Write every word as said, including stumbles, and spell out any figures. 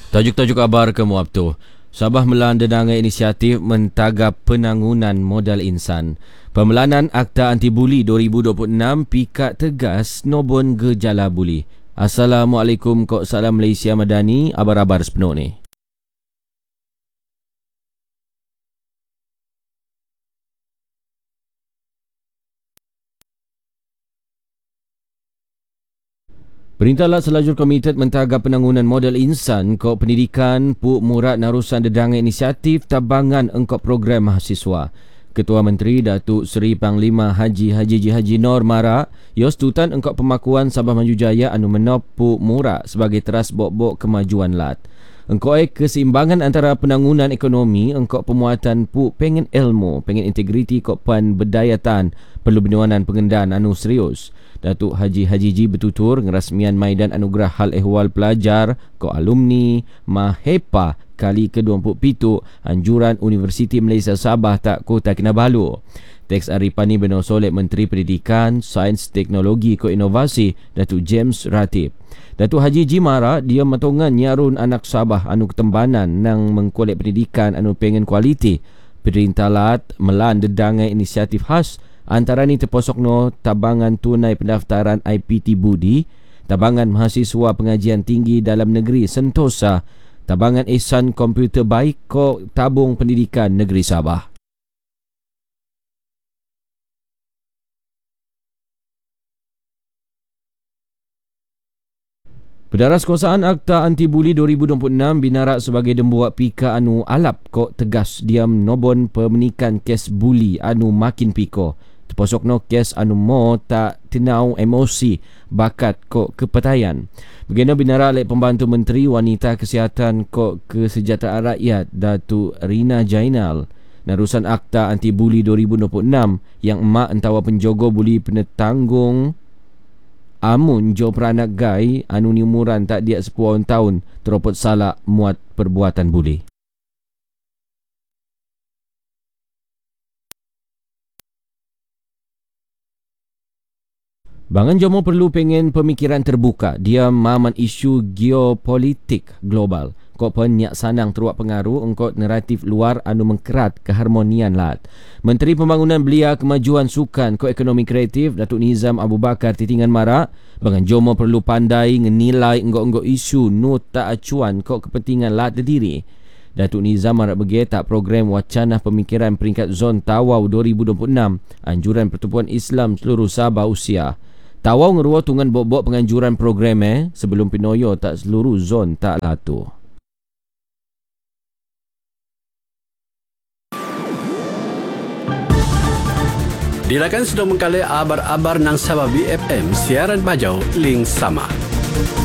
Tajuk-tajuk kabar ke Muabtu. Sabah melanda dangai inisiatif mentagap penangunan modal insan. Pemelanan Akta Anti Buli dua ribu dua puluh enam pikat tegas nobon gejala buli. Assalamualaikum, kok salam Malaysia Madani, abar-abar sepenuh ni. Perintah Lat Selajur Komited mentagap penangunan modal insan kok pendidikan Puk Murad Narusan Dedangai Inisiatif Tabangan Engkop Program Mahasiswa. Ketua Menteri Datuk Seri Panglima Haji Haji Ji Haji Nor Mara, yos tutan engkop pemakuan Sabah Maju Jaya anu menop Puk Murad sebagai teras bok-bok kemajuan Lat. Engkau keseimbangan antara penangunan ekonomi, engkau pemuatan Puk pengen ilmu, pengen integriti kok pan berdayatan, perlu benuanan pengendaan anu serius. Datuk Haji Haji Ji bertutur ngerasmian Maidan Anugerah Hal Ehwal Pelajar kok alumni Mahepa kali ke dua puluh tujuh anjuran Universiti Malaysia Sabah tak Kota Kinabalu. Teks Arifani benosolek Menteri Pendidikan, Sains, Teknologi kok Inovasi Datuk James Ratib. Datuk Haji Ji Mara dia matongan nyarun anak Sabah anu ketembanan nang mengkolek pendidikan anu pengen kualiti. Perintah Lat melan dedangai inisiatif khas antara ni terposokno tabangan tunai pendaftaran I P T Budi, tabangan mahasiswa pengajian tinggi dalam negeri Sentosa, tabangan ihsan komputer baik kok tabung pendidikan negeri Sabah. Pendaras kuasaan Akta Anti Buli dua ribu dua puluh enam binarak sebagai dembuak pika anu alap kok tegas diam nobon pemenikan kes buli anu makin piko. Terposokno kes anu mo tak tenau emosi bakat kok kepatayan. Begina binarak lek pembantu Menteri Wanita Kesihatan kok Kesejahteraan Rakyat Datuk Rina Jainal. Narusan Akta Anti Buli dua ribu dua puluh enam yang emak entawa penjogo buli penetanggung amun jo peranak gai anu ni umuran tak dia sepuluh tahun teropot salah muat perbuatan buli. Bangan Jomo perlu pengen pemikiran terbuka dia maman isu geopolitik global. Kok pun nyak sanang teruak pengaruh engkau naratif luar anu mengkerat keharmonian Lat. Menteri Pembangunan Belia Kemajuan Sukan kok Ekonomi Kreatif Datuk Nizam Abu Bakar Titingan Mara, Bangan Jomo perlu pandai ngenilai enggok-enggok isu nu tak acuan kok kepentingan Lat berdiri. Datuk Nizam harap bagi tak program wacana pemikiran peringkat zon Tawau dua ribu dua puluh enam anjuran Pertubuhan Islam seluruh Sabah usia. Tawau ngeruah tungan bok-bok penganjuran program eh sebelum pinoyo tak seluruh zon tak latu. Dilakan sudah mengkali abar-abar nang Sabah B F M siaran bajau link sama.